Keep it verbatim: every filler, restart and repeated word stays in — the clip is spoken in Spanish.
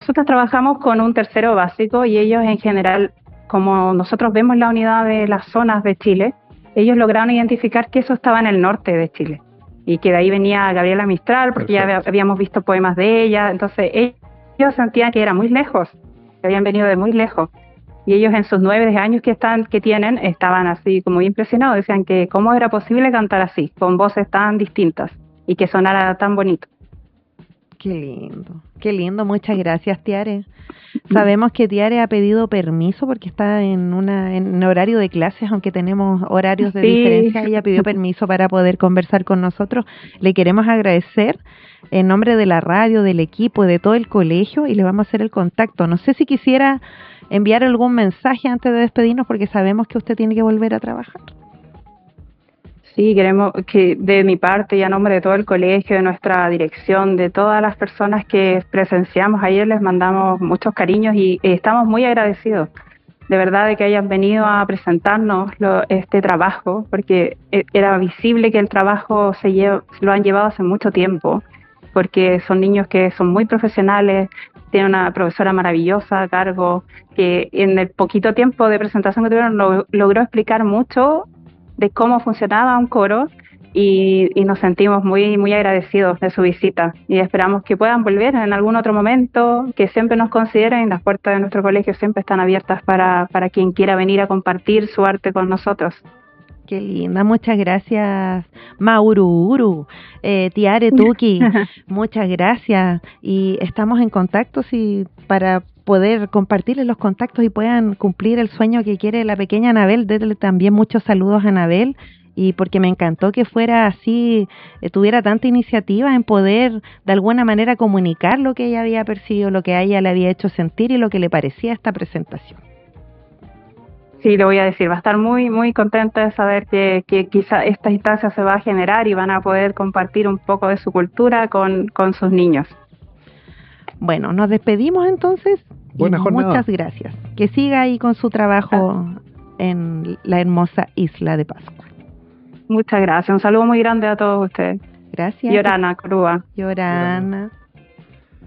nosotros trabajamos con un tercero básico y ellos en general, como nosotros vemos la unidad de las zonas de Chile, ellos lograron identificar que eso estaba en el norte de Chile y que de ahí venía Gabriela Mistral, porque Perfecto. Ya habíamos visto poemas de ella, entonces ellos sentían que era muy lejos, que habían venido de muy lejos. Y ellos en sus nueve años que están que tienen estaban así como impresionados, decían que cómo era posible cantar así, con voces tan distintas y que sonara tan bonito. Qué lindo, qué lindo, muchas gracias, Tiare. Sabemos que Tiare ha pedido permiso porque está en una en horario de clases, aunque tenemos horarios de sí. diferencia. Ella pidió permiso para poder conversar con nosotros. Le queremos agradecer en nombre de la radio, del equipo, de todo el colegio, y le vamos a hacer el contacto. No sé si quisiera enviar algún mensaje antes de despedirnos, porque sabemos que usted tiene que volver a trabajar. Sí, queremos que de mi parte y a nombre de todo el colegio, de nuestra dirección, de todas las personas que presenciamos ayer, les mandamos muchos cariños y estamos muy agradecidos, de verdad, de que hayan venido a presentarnos lo, este trabajo, porque era visible que el trabajo se lleva, lo han llevado hace mucho tiempo, porque son niños que son muy profesionales, tienen una profesora maravillosa a cargo, que en el poquito tiempo de presentación que tuvieron lo, logró explicar mucho de cómo funcionaba un coro y, y nos sentimos muy muy agradecidos de su visita y esperamos que puedan volver en algún otro momento, que siempre nos consideren. Las puertas de nuestro colegio siempre están abiertas para, para quien quiera venir a compartir su arte con nosotros. Qué linda, muchas gracias, Maururu, eh, Tiare Tuki, muchas gracias, y estamos en contacto si para poder compartirles los contactos y puedan cumplir el sueño que quiere la pequeña Anabel. Denle también muchos saludos a Anabel, y porque me encantó que fuera así, eh, tuviera tanta iniciativa en poder de alguna manera comunicar lo que ella había percibido, lo que a ella le había hecho sentir y lo que le parecía esta presentación. Sí, le voy a decir, va a estar muy muy contenta de saber que, que quizá esta instancia se va a generar y van a poder compartir un poco de su cultura con, con sus niños. Bueno, nos despedimos entonces. Buena y jornada. Muchas gracias. Que siga ahí con su trabajo en la hermosa isla de Pascua. Muchas gracias. Un saludo muy grande a todos ustedes. Gracias. Yorana Crúa. Yorana.